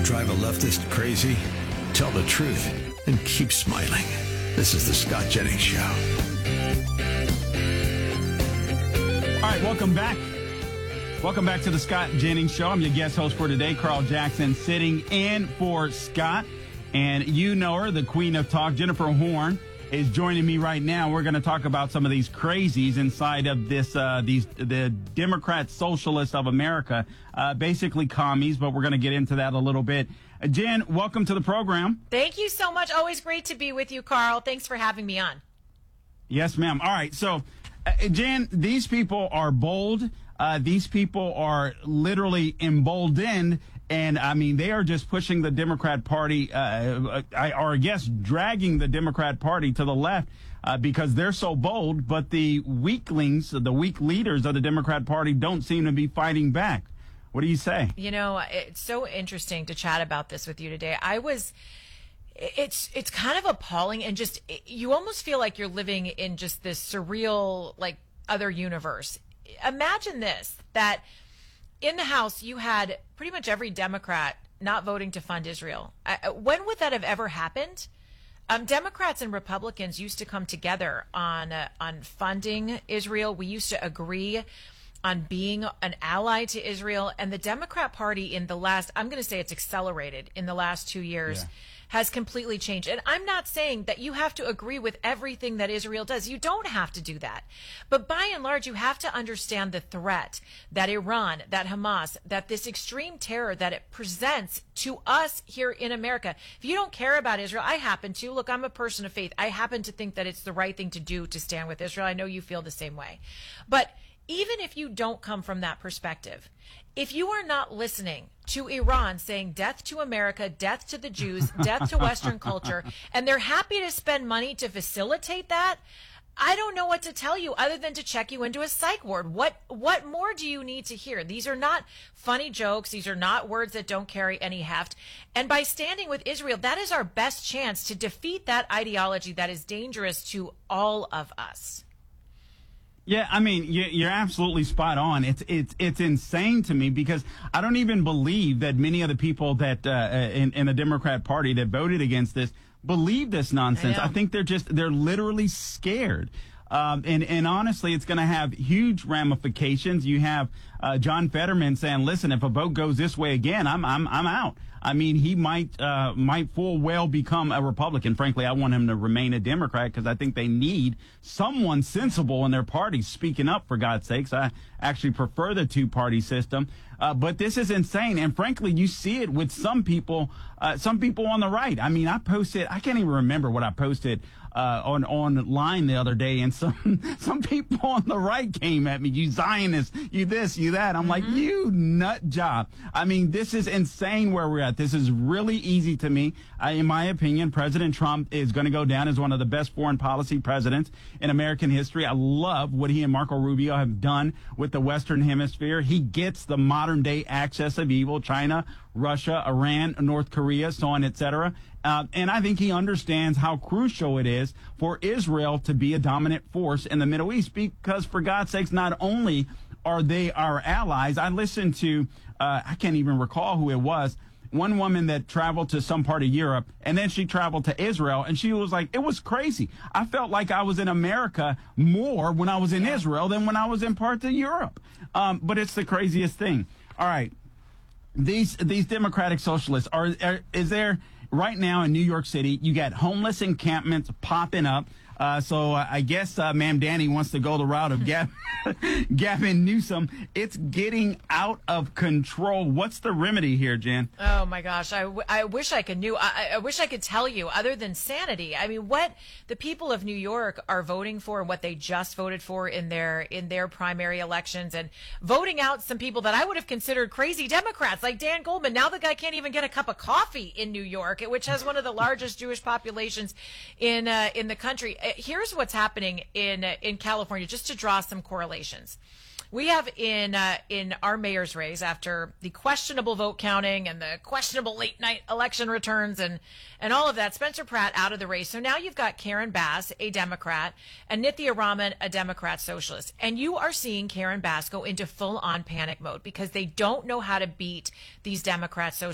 drive a leftist crazy? Tell the truth and keep smiling. This is the Scott Jennings Show. All right, welcome back. Welcome back to the Scott Jennings Show. I'm your guest host for today, Carl Jackson, sitting in for Scott. And you know her, the queen of talk, Jennifer Horn, is joining me right now. We're going to talk about some of these crazies inside of the Democrat Socialists of America, basically commies, but we're going to get into that a little bit. Jen, welcome to the program. Thank you so much. Always great to be with you, Carl. Thanks for having me on. Yes, ma'am. All right. So, Jen, these people are bold. These people are literally emboldened. And, I mean, they are just pushing the Democrat Party, or I guess dragging the Democrat Party to the left because they're so bold. But the weaklings, the weak leaders of the Democrat Party don't seem to be fighting back. What do you say? You know, it's so interesting to chat about this with you today. It's kind of appalling, and just you almost feel like you're living in just this surreal, like, other universe. Imagine this, that in the House you had pretty much every Democrat not voting to fund Israel. When would that have ever happened? Democrats and Republicans used to come together on funding Israel. We used to agree on being an ally to Israel, and the Democrat Party in the last, I'm going to say it's accelerated in the last 2 years, has completely changed. And I'm not saying that you have to agree with everything that Israel does. You don't have to do that. But by and large, you have to understand the threat that Iran, that Hamas, that this extreme terror that it presents to us here in America. If you don't care about Israel, I happen to. Look, I'm a person of faith. I happen to think that it's the right thing to do to stand with Israel. I know you feel the same way. But even if you don't come from that perspective, if you are not listening to Iran saying death to America, death to the Jews, death to Western culture, and they're happy to spend money to facilitate that, I don't know what to tell you other than to check you into a psych ward. What more do you need to hear? These are not funny jokes. These are not words that don't carry any heft. And by standing with Israel, that is our best chance to defeat that ideology that is dangerous to all of us. Yeah, I mean, you're absolutely spot on. It's insane to me because I don't even believe that many of the people that in the Democrat Party that voted against this believe this nonsense. I think they're literally scared. And honestly, it's going to have huge ramifications. You have John Fetterman saying, "Listen, if a vote goes this way again, I'm out." I mean, he might full well become a Republican. Frankly, I want him to remain a Democrat because I think they need someone sensible in their party speaking up, for God's sakes. I actually prefer the two-party system. But this is insane. And frankly, you see it with some people on the right. I mean, I can't even remember what I posted online the other day, and some people on the right came at me, "You Zionist, you this, you that." I'm like, you nut job. I mean, this is insane where we're at. This is really easy to me. In my opinion, President Trump is going to go down as one of the best foreign policy presidents in American history. I love what he and Marco Rubio have done with the Western Hemisphere. He gets the modern day axis of evil: China, Russia, Iran, North Korea, so on, etc. And I think he understands how crucial it is for Israel to be a dominant force in the Middle East because, for God's sakes, not only are they our allies. I listened to, I can't even recall who it was, one woman that traveled to some part of Europe, and then she traveled to Israel, and she was like, it was crazy. I felt like I was in America more when I was in Israel than when I was in parts of Europe. But it's the craziest thing. All right. These Democratic Socialists, is there right now in New York City, you got homeless encampments popping up. So I guess Ma'am Danny wants to go the route of Gavin Newsom. It's getting out of control. What's the remedy here, Jen? Oh my gosh, I wish I could I wish I could tell you other than sanity. I mean, what the people of New York are voting for and what they just voted for in their primary elections, and voting out some people that I would have considered crazy Democrats like Dan Goldman. Now the guy can't even get a cup of coffee in New York, which has one of the largest Jewish populations in the country. Here's what's happening in California, just to draw some correlations. We have in our mayor's race, after the questionable vote counting and the questionable late night election returns and all of that, Spencer Pratt out of the race. So now you've got Karen Bass, a Democrat, and Nithya Raman, a Democrat socialist. And you are seeing Karen Bass go into full on panic mode because they don't know how to beat these Democrat socialists.